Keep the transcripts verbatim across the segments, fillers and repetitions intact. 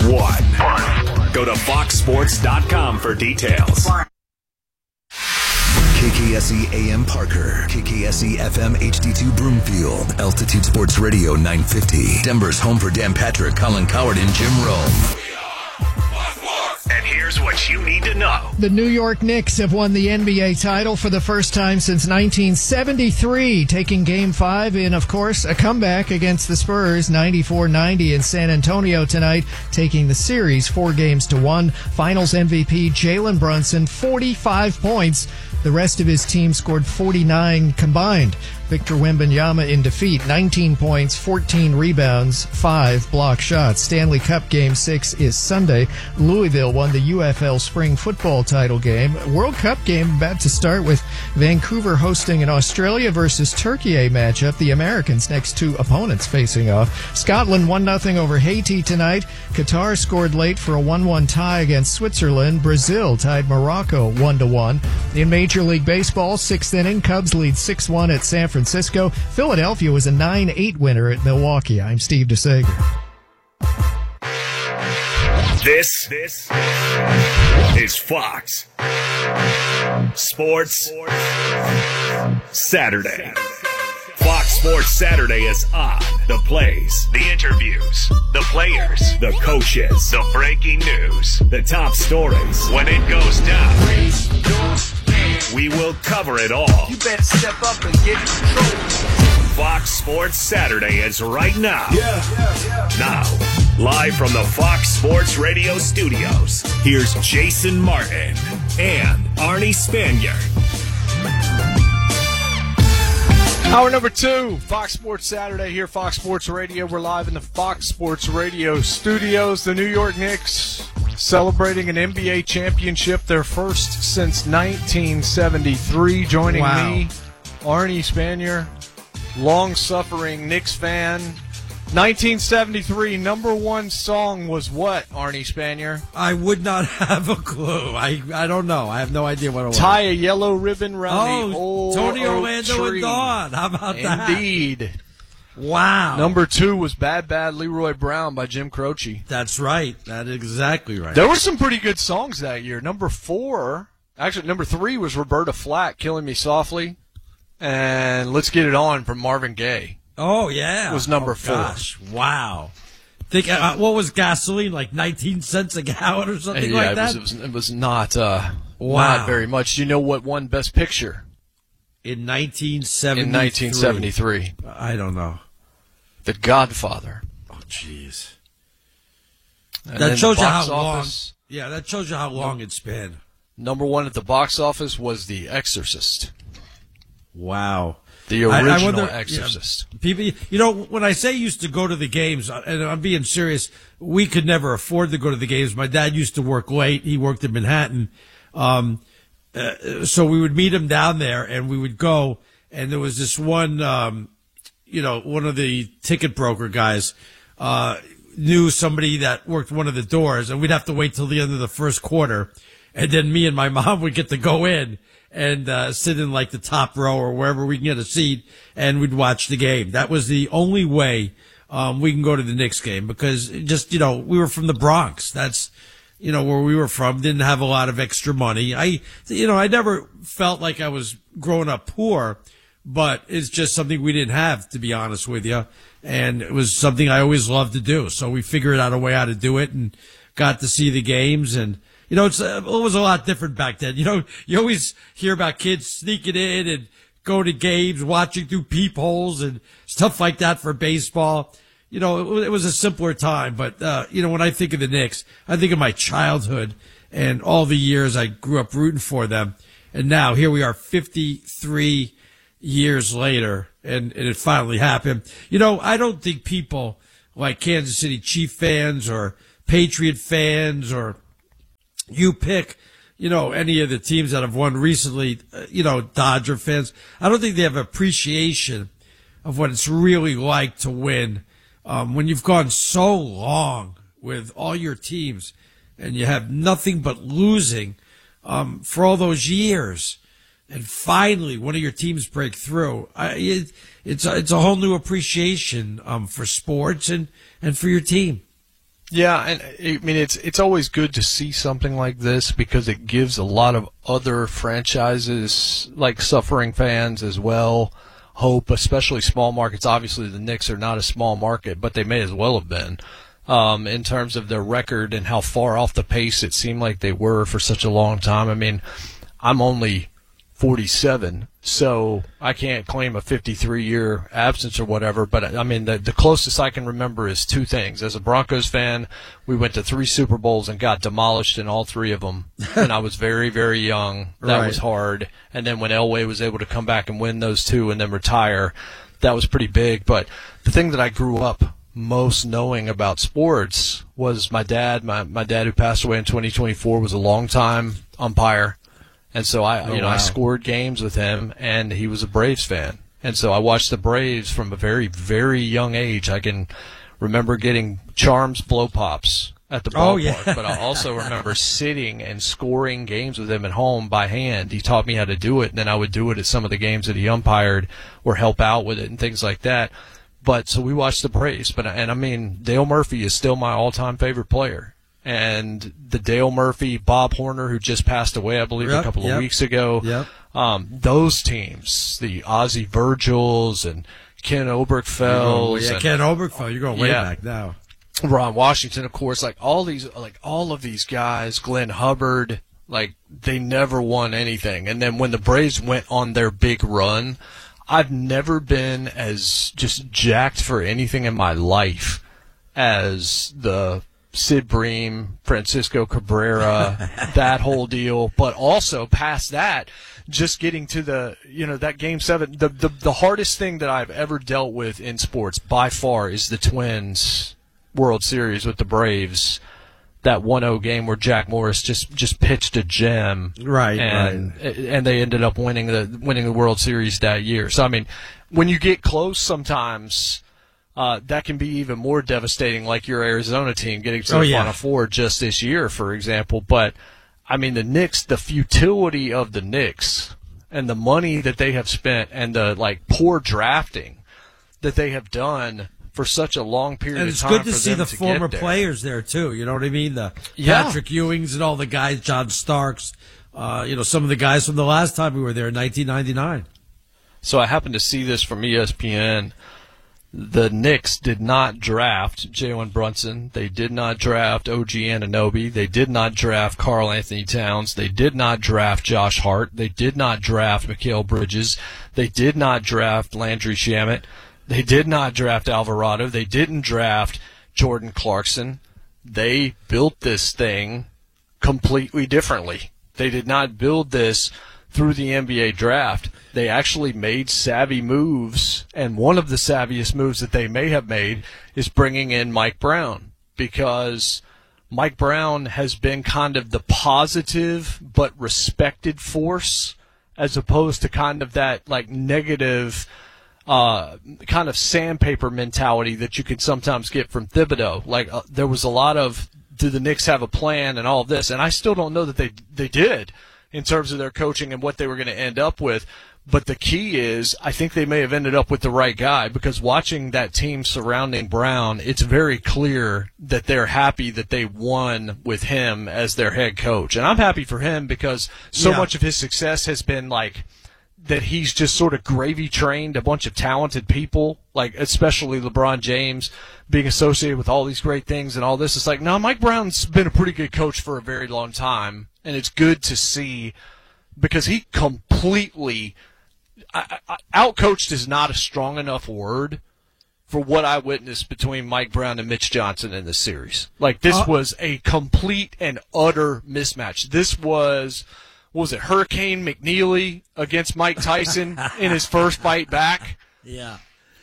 one. Go to fox sports dot com for details. K K S E A M Parker, K K S E F M H D two Broomfield, Altitude Sports Radio nine fifty, Denver's home for Dan Patrick, Colin Coward, and Jim Rome. And here's what you need to know. The New York Knicks have won the N B A title for the first time since nineteen seventy-three, taking Game five in, of course, a comeback against the Spurs, ninety-four ninety in San Antonio tonight, taking the series four games to one. Finals M V P Jalen Brunson, forty-five points. The rest of his team scored forty-nine combined. Victor Wembanyama in defeat, nineteen points, fourteen rebounds, five block shots. Stanley Cup Game six is Sunday. Louisville won the U F L Spring Football title game. World Cup game about to start with Vancouver hosting an Australia versus Turkey matchup. The Americans' next two opponents facing off. Scotland one nothing over Haiti tonight. Qatar scored late for a one one tie against Switzerland. Brazil tied Morocco one to one. In Major League Baseball, sixth inning, Cubs lead six one at San Francisco. Philadelphia was a nine eight winner at Milwaukee. I'm Steve DeSager. This, this is Fox Sports Saturday. Fox Sports Saturday is on. The plays, the interviews, the players, the coaches, the breaking news, the top stories. When it goes down, we will cover it all. You better step up and get in control. Fox Sports Saturday is right now. Yeah, yeah, yeah. Now, live from the Fox Sports Radio studios, here's Jason Martin and Arnie Spanier. Hour number two, Fox Sports Saturday here, Fox Sports Radio. We're live in the Fox Sports Radio studios. The New York Knicks celebrating an N B A championship, their first since nineteen seventy-three. Joining wow. me, Arnie Spanier, long-suffering Knicks fan. nineteen seventy-three, number one song was what, Arnie Spanier? I would not have a clue. I I don't know. I have no idea what it was. Tie a yellow ribbon round oh, the old Tony oak Orlando tree. and Dawn. How about that? Indeed. Wow. Number two was Bad Bad Leroy Brown by Jim Croce. That's right. That is exactly right. There were some pretty good songs that year. Number four, actually number three was Roberta Flack, Killing Me Softly, and Let's Get It On from Marvin Gaye. Oh, yeah. Was number oh, four. Gosh, wow. Think uh, what was gasoline, like nineteen cents a gallon or something yeah, like it that? Was, it, was, it was not, uh, wow. not very much. Do you know what won Best Picture? In nineteen seventy-three. In nineteen seventy-three. I don't know. The Godfather. Oh, jeez. And That shows the you how box long. office, Yeah, that shows you how long it's been. Number one at the box office was The Exorcist. Wow. The original I, I wonder, Exorcist. Yeah, people, you know, when I say used to go to the games, and I'm being serious, we could never afford to go to the games. My dad used to work late. He worked in Manhattan. Um, uh, so we would meet him down there and we would go. And there was this one, um, you know, one of the ticket broker guys, uh, knew somebody that worked one of the doors, and we'd have to wait till the end of the first quarter. And then me and my mom would get to go in and uh, sit in like the top row or wherever we can get a seat, and we'd watch the game. That was the only way um, we can go to the Knicks game, because just, you know, we were from the Bronx. That's, you know, where we were from. Didn't have a lot of extra money. I, you know, I never felt like I was growing up poor, but it's just something we didn't have, to be honest with you. And it was something I always loved to do. So we figured out a way how to do it and got to see the games. And, you know, it's, it was a lot different back then. You know, you always hear about kids sneaking in and going to games, watching through peepholes and stuff like that for baseball. You know, it, it was a simpler time. But, uh, you know, when I think of the Knicks, I think of my childhood and all the years I grew up rooting for them. And now here we are fifty-three years later, and, and it finally happened. You know, I don't think people like Kansas City Chief fans or Patriot fans, or you pick, you know, any of the teams that have won recently, uh, you know, Dodger fans, I don't think they have appreciation of what it's really like to win um, when you've gone so long with all your teams and you have nothing but losing um, for all those years. And finally, one of your teams break through. I, it, it's a, it's a whole new appreciation um, for sports and, and for your team. Yeah, and I mean it's it's always good to see something like this because it gives a lot of other franchises, like suffering fans as well, hope, especially small markets. Obviously, the Knicks are not a small market, but they may as well have been um, in terms of their record and how far off the pace it seemed like they were for such a long time. I mean, I'm only forty-seven, so I can't claim a fifty-three year absence or whatever, but I mean the, the closest I can remember is two things. As a Broncos fan, we went to three Super Bowls and got demolished in all three of them, and I was very, very young. That Right. was hard. And then when Elway was able to come back and win those two and then retire, that was pretty big. But the thing that I grew up most knowing about sports was my dad. My, my dad, who passed away in twenty twenty-four, was a longtime umpire. And so I, Oh, you know, wow. I scored games with him, and he was a Braves fan. And so I watched the Braves from a very, very young age. I can remember getting Charms blow pops at the ballpark, Oh, yeah. but I also remember sitting and scoring games with him at home by hand. He taught me how to do it, and then I would do it at some of the games that he umpired or help out with it and things like that. But so we watched the Braves, but and I mean, Dale Murphy is still my all-time favorite player. And the Dale Murphy, Bob Horner, who just passed away, I believe, Yep, a couple yep, of weeks ago. yep. Um, those teams, the Ozzie Virgils and Ken Oberkfels, yeah, and Ken Oberkfell. You're going way Yeah. back now. Ron Washington, of course, like all these, like all of these guys, Glenn Hubbard, like they never won anything. And then when the Braves went on their big run, I've never been as just jacked for anything in my life as the Sid Bream, Francisco Cabrera, that whole deal. But also past that, just getting to the, you know, that game seven, the, the, the hardest thing that I've ever dealt with in sports by far is the Twins World Series with the Braves. That one oh game where Jack Morris just, just pitched a gem. Right, and, and they ended up winning the, winning the World Series that year. So, I mean, when you get close sometimes, Uh, that can be even more devastating, like your Arizona team getting to Oh, the yeah. Final Four just this year, for example. But, I mean, the Knicks, the futility of the Knicks and the money that they have spent and the, like, poor drafting that they have done for such a long period And of it's time good to for see them the to former get there. players there too. You know what I mean? The Yeah. Patrick Ewings and all the guys, John Starks. Uh, you know, some of the guys from the last time we were there in nineteen ninety-nine. So I happened to see this from E S P N. The Knicks did not draft Jalen Brunson. They did not draft O G Anunoby. They did not draft Karl Anthony Towns. They did not draft Josh Hart. They did not draft Mikal Bridges. They did not draft Landry Shamet. They did not draft Alvarado. They didn't draft Jordan Clarkson. They built this thing completely differently. They did not build this through the N B A draft. They actually made savvy moves, and one of the savviest moves that they may have made is bringing in Mike Brown, because Mike Brown has been kind of the positive but respected force as opposed to kind of that like negative uh, kind of sandpaper mentality that you can sometimes get from Thibodeau. Like uh, there was a lot of, do the Knicks have a plan and all of this, and I still don't know that they they did in terms of their coaching and what they were going to end up with. But the key is, I think they may have ended up with the right guy, because watching that team surrounding Brown, it's very clear that they're happy that they won with him as their head coach. And I'm happy for him because so Yeah. much of his success has been like that he's just sort of gravy trained a bunch of talented people, like especially LeBron James being associated with all these great things and all this. It's like, no, Mike Brown's been a pretty good coach for a very long time, and it's good to see because he completely I, I, outcoached is not a strong enough word for what I witnessed between Mike Brown and Mitch Johnson in this series. Like, this Uh, was a complete and utter mismatch. This was, what was it, Hurricane McNeely against Mike Tyson in his first fight back? Yeah.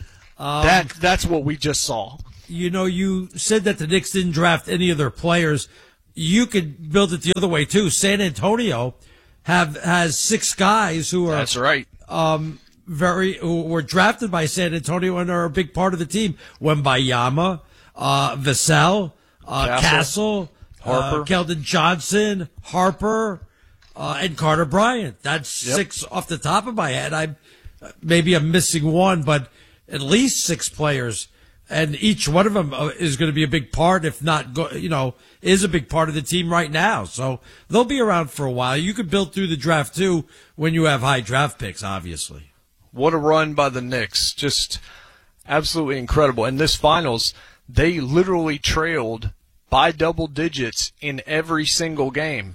that That's what we just saw. You know, you said that the Knicks didn't draft any of their players. You could build it the other way too. San Antonio have has six guys who are That's right. um, very who were drafted by San Antonio and are a big part of the team. Wembayama, uh, Vassell, uh, Castle, Castle, Harper. uh, Keldon Johnson, Harper, uh, and Carter Bryant. That's Yep. six off the top of my head. I maybe I'm missing one, but at least six players. and each one of them is going to be a big part, if not, go, you know, is a big part of the team right now. So they'll be around for a while. You could build through the draft too when you have high draft picks, obviously. What a run by the Knicks. Just absolutely incredible. In this finals, they literally trailed by double digits in every single game.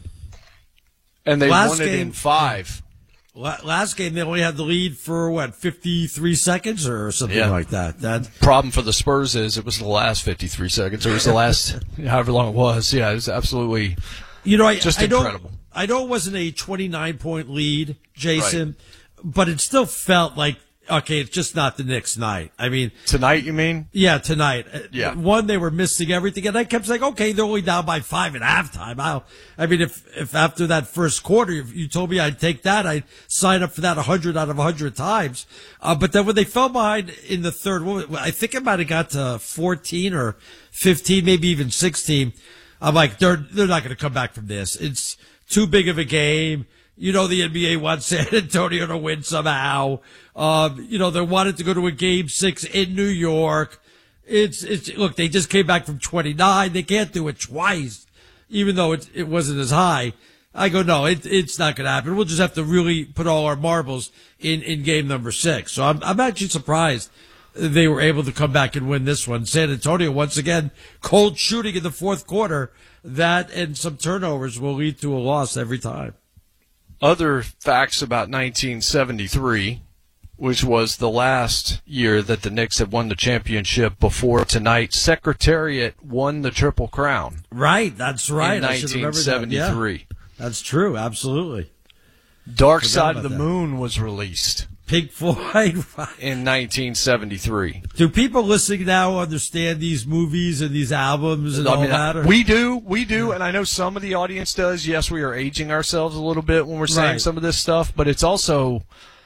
And they Last won it game, in five. Last game, they only had the lead for, what, fifty-three seconds or something Yeah. like that. That Problem for the Spurs is it was the last fifty-three seconds, or it was the last however long it was. Yeah, it was absolutely you know, I, just I incredible. Don't, I know it wasn't a twenty-nine point lead, Jason, right. but it still felt like, okay, it's just not the Knicks' night. I mean, tonight, you mean? Yeah, tonight. Yeah. One, they were missing everything, and I kept saying, okay, they're only down by five at halftime. I'll, I mean, if if after that first quarter, if you told me I'd take that, I'd sign up for that a hundred out of a hundred times. Uh, but then when they fell behind in the third, I think it might have got to fourteen or fifteen, maybe even sixteen. I'm like, they're they're not going to come back from this. It's too big of a game. You know, the N B A wants San Antonio to win somehow. Um, you know, they wanted to go to a game six in New York. It's, it's, look, they just came back from twenty-nine. They can't do it twice, even though it, it wasn't as high. I go, no, it, it's not going to happen. We'll just have to really put all our marbles in, in game number six. So I'm, I'm actually surprised they were able to come back and win this one. San Antonio, once again, cold shooting in the fourth quarter. That and some turnovers will lead to a loss every time. Other facts about nineteen seventy-three, which was the last year that the Knicks had won the championship before tonight, Secretariat won the Triple Crown. Right, that's right. In nineteen seventy-three. That. Yeah, that's true, absolutely. Dark Side of the that. Moon was released. Pink Floyd. In nineteen seventy-three. Do people listening now understand these movies and these albums and I all mean, that? Or? We do, we do, and I know some of the audience does. Yes, we are aging ourselves a little bit when we're saying right. some of this stuff, but it's also,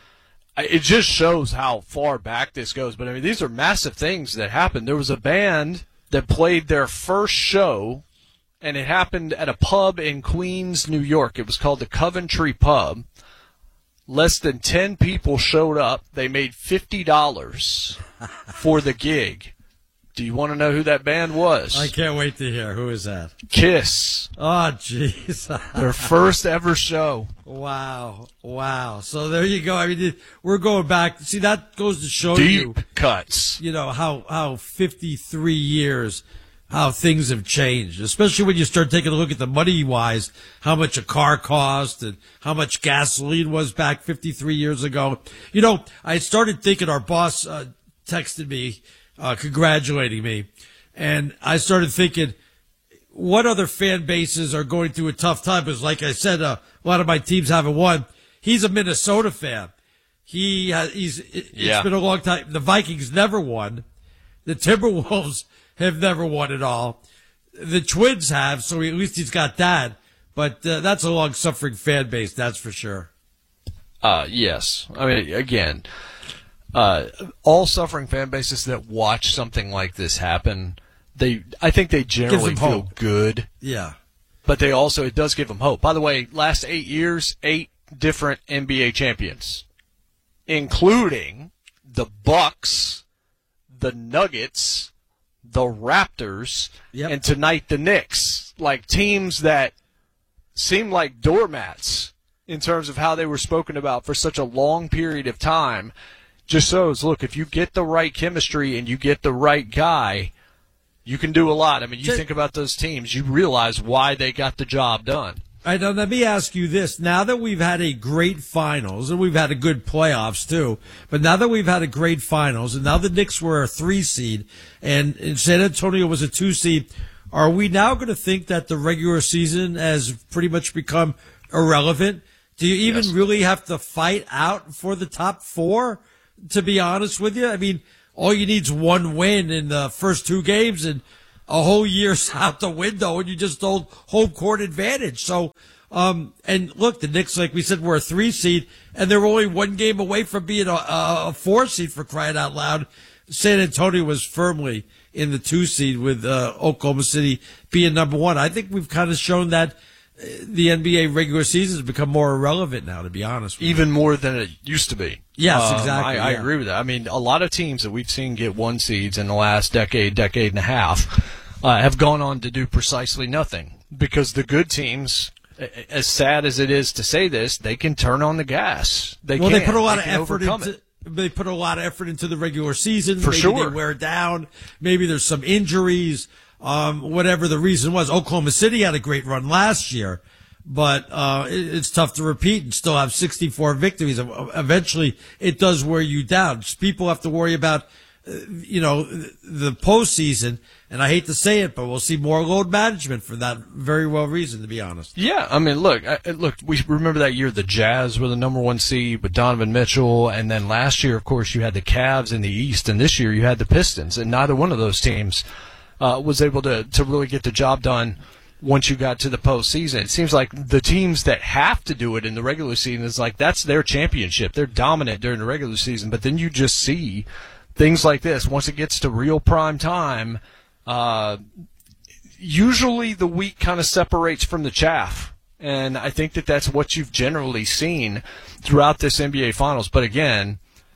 it just shows how far back this goes. But I mean, these are massive things that happened. There was a band that played their first show, and it happened at a pub in Queens, New York. It was called the Coventry Pub. Less than ten people showed up. They made fifty dollars for the gig. Do you want to know who that band was? I can't wait to hear. Who is that? Kiss. Oh, jeez. Their first ever show. Wow. Wow. So there you go. I mean, we're going back. See, that goes to show Deep you. Deep cuts. You know, how, how fifty-three years, how things have changed, especially when you start taking a look at the money-wise, how much a car cost and how much gasoline was back fifty-three years ago. You know, I started thinking, our boss uh, texted me, uh, congratulating me, and I started thinking, what other fan bases are going through a tough time? Because like I said, uh, a lot of my teams haven't won. He's a Minnesota fan. He has, he's, it, yeah. It's been a long time. The Vikings never won. The Timberwolves have never won at all. The Twins have, so at least he's got that. But uh, that's a long-suffering fan base, that's for sure. Uh, yes. I mean, again, uh, all suffering fan bases that watch something like this happen, they, I think they generally feel hope. good. Yeah. But they also, it does give them hope. By the way, last eight years, eight different N B A champions, including the Bucks, the Nuggets, the Raptors, yep. and tonight the Knicks. Like teams that seem like doormats in terms of how they were spoken about for such a long period of time. Just shows, look, if you get the right chemistry and you get the right guy, you can do a lot. I mean, you think about those teams, you realize why they got the job done. All right, now let me ask you this. Now that we've had a great finals, and we've had a good playoffs too, but now that we've had a great finals, and now the Knicks were a three seed, and, and San Antonio was a two seed, are we now going to think that the regular season has pretty much become irrelevant? Do you even yes. really have to fight out for the top four, to be honest with you? I mean, all you need is one win in the first two games, and a whole year's out the window, and you just hold home court advantage. So, um, and look, the Knicks, like we said, were a three seed, and they're only one game away from being a, a four seed, for crying out loud. San Antonio was firmly in the two seed with uh, Oklahoma City being number one. I think we've kind of shown that the N B A regular season has become more irrelevant now, to be honest with you. Even more than it used to be. Yes, Um, exactly. I, I yeah. agree with that. I mean, a lot of teams that we've seen get one seeds in the last decade, decade and a half, uh, have gone on to do precisely nothing. Because the good teams, as sad as it is to say this, they can turn on the gas. They Well, can. they put a lot They of can effort overcome into. it. They put a lot of effort into the regular season. For Maybe sure. They wear down. Maybe there's some injuries. Um, whatever the reason was, Oklahoma City had a great run last year, but uh, it, it's tough to repeat and still have sixty-four victories. Eventually, it does wear you down. People have to worry about, uh, you know, the postseason. And I hate to say it, but we'll see more load management for that very well reason, to be honest. Yeah, I mean, look, I, look. We remember that year the Jazz were the number one seed with Donovan Mitchell, and then last year, of course, you had the Cavs in the East, and this year you had the Pistons, and neither one of those teams uh, was able to to really get the job done once you got to the postseason. It seems like the teams that have to do it in the regular season is like that's their championship. They're dominant during the regular season, but then you just see things like this once it gets to real prime time. Uh, usually the wheat kind of separates from the chaff, and I think that that's what you've generally seen throughout this N B A Finals. But again,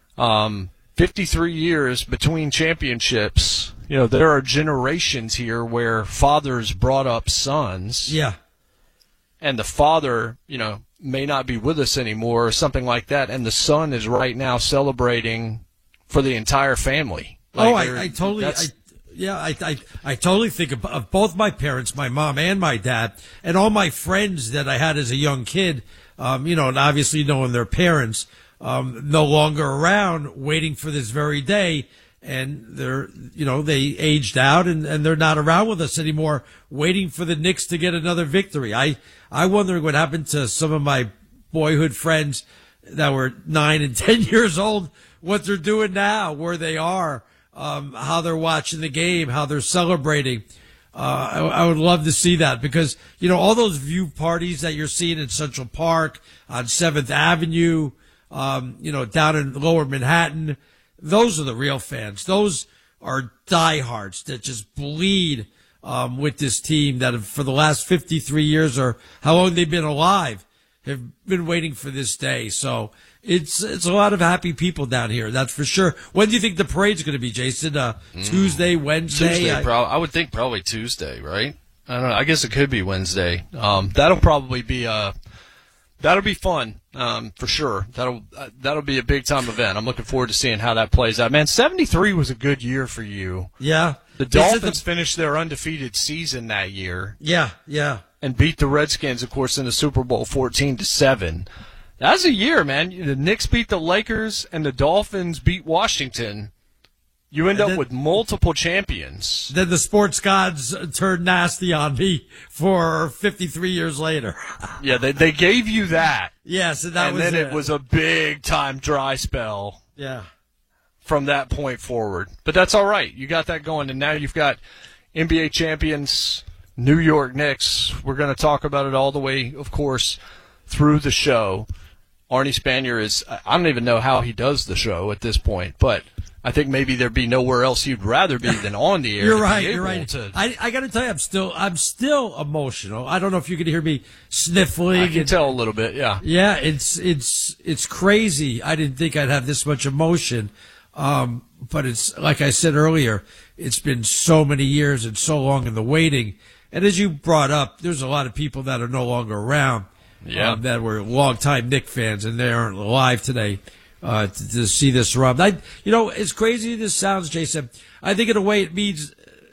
um, fifty-three years between championships, you know, there are generations here where fathers brought up sons. Yeah. And the father, you know, may not be with us anymore or something like that, and the son is right now celebrating for the entire family. Like oh, they're- I, I totally, I, that's- yeah, I, I, I totally think of, of both my parents, my mom and my dad, and all my friends that I had as a young kid. Um, you know, and obviously knowing their parents, um, no longer around, waiting for this very day, and they're, you know, they aged out and, and they're not around with us anymore, waiting for the Knicks to get another victory. I, I wonder what happened to some of my boyhood friends that were nine and ten years old, what they're doing now, where they are. Um, how they're watching the game, how they're celebrating. Uh, I, I would love to see that because, you know, all those view parties that you're seeing in Central Park, on seventh Avenue, um, you know, down in Lower Manhattan, those are the real fans. Those are diehards that just bleed, um, with this team that have, for the last fifty-three years or how long they've been alive, have been waiting for this day. So, It's it's a lot of happy people down here, that's for sure. When do you think the parade's going to be, Jason? Uh, mm. Tuesday, Wednesday? Tuesday, I, prob- I would think probably Tuesday, right? I don't know. I guess it could be Wednesday. Um, that'll probably be uh, that'll be fun um, for sure. That'll uh, that'll be a big time event. I'm looking forward to seeing how that plays out. Man, seventy-three was a good year for you. Yeah, the Dolphins the, finished their undefeated season that year. Yeah, yeah, and beat the Redskins, of course, in the Super Bowl, fourteen to seven. That's a year, man. The Knicks beat the Lakers and the Dolphins beat Washington. You end then, up with multiple champions. Then the sports gods turned nasty on me for fifty-three years later. Yeah, they they gave you that. Yes, and that and was then it. it was a big time dry spell. Yeah. From that point forward. But that's all right. You got that going, and now you've got N B A champions, New York Knicks. We're going to talk about it all the way, of course, through the show. Arnie Spanier is, I don't even know how he does the show at this point, but I think maybe there'd be nowhere else you'd rather be than on the air. You're right, you're right. To, I, I got to tell you, I'm still, I'm still emotional. I don't know if you can hear me sniffling. I can and, tell a little bit, yeah. Yeah, it's, it's, it's crazy. I didn't think I'd have this much emotion. Um, but it's, like I said earlier, it's been so many years and so long in the waiting. And as you brought up, there's a lot of people that are no longer around. Yeah. Um, that were longtime Knick fans, and they aren't alive today uh, to, to see this run. I, you know, as crazy as this sounds, Jason, I think in a way it means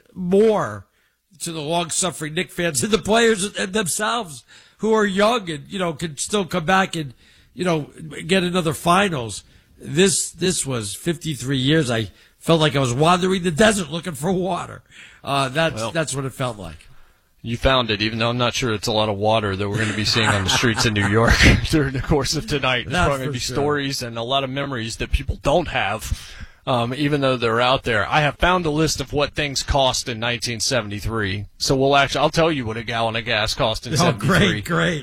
more to the long-suffering Knick fans and the players themselves who are young and, you know, can still come back and, you know, get another finals. This this was fifty-three years. I felt like I was wandering the desert looking for water. Uh, that's well. that's what it felt like. You found it, even though I'm not sure it's a lot of water that we're going to be seeing on the streets of New York during the course of tonight. There's That's probably going to be sure. stories and a lot of memories that people don't have, um, even though they're out there. I have found a list of what things cost in nineteen seventy-three. So we'll actually, I'll tell you what a gallon of gas cost in Oh, seventy-three. great, great.